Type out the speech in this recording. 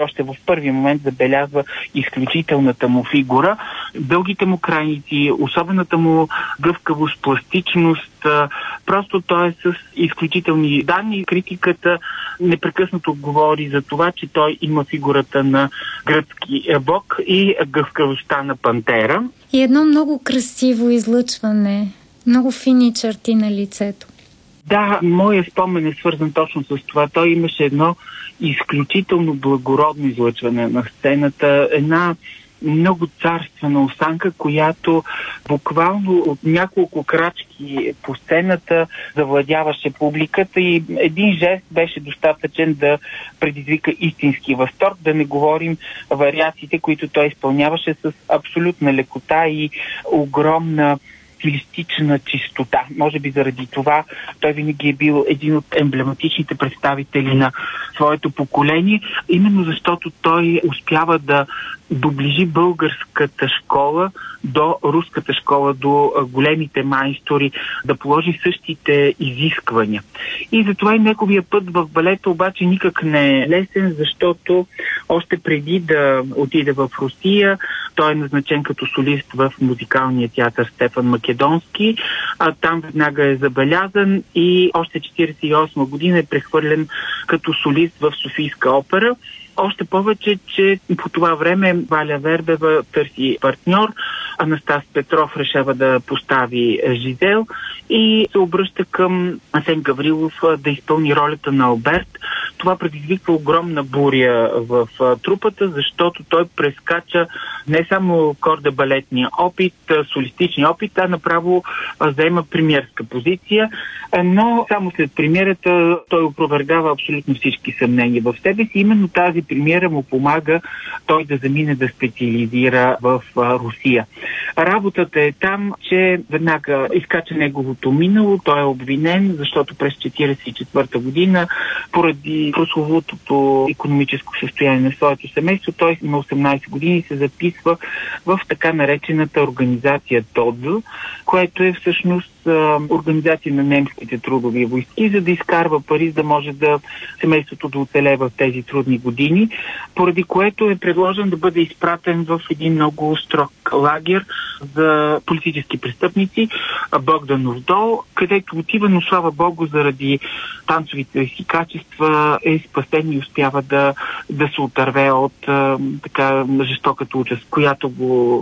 още в първия момент забелязва изключителната му фигура, дългите му крайници, особената му гъвкавост, пластичност. Просто той е с изключителни данни. Критиката непрекъснато говори за това, че той има фигурата на гръцки бог и гъвкавостта на пантера. И едно много красиво излъчване, много фини черти на лицето. Да, моят спомен е свързан точно с това. Той имаше едно изключително благородно излъчване на сцената, една много царствена осанка, която буквално от няколко крачки по сцената завладяваше публиката и един жест беше достатъчен да предизвика истински възторг, да не говорим вариациите, които той изпълняваше с абсолютна лекота и огромна стилистична чистота. Може би заради това той винаги е бил един от емблематичните представители на своето поколение, именно защото той успява да доближи българската школа до руската школа, до големите майстори, да положи същите изисквания. И затова и неговия път в балета обаче никак не е лесен, защото още преди да отиде в Русия, той е назначен като солист в музикалния театър Стефан Македонски, а там веднага е забелязан и още 1948 година е прехвърлен като солист в Софийска опера. Още повече, че по това време Валя Вербева търси партньор, Анастас Петров решава да постави Жизел и се обръща към Асен Гаврилов да изпълни ролята на Алберт. Това предизвиква огромна буря в трупата, защото той прескача не само кордебалетния опит, солистичния опит, а направо заема премиерска позиция, но само след премиерата той опровергава абсолютно всички съмнения в себе си. Именно тази премиера му помага той да замине да специализира в Русия. Работата е там, че веднага изкача неговото минало. Той е обвинен, защото през 1944 година, поради прословутото икономическо състояние на своето семейство, той на 18 години се записва в така наречената организация ТОД, което е всъщност организация на немските трудови войски, за да изкарва пари, за да може да семейството да оцелее в тези трудни години, поради което е предложен да бъде изпратен в един много строг лагер за политически престъпници, Богданов дол, където отива, но слава Богу, заради танцовите си качества е спасен и успява да се отърве от така жестоката участ, която го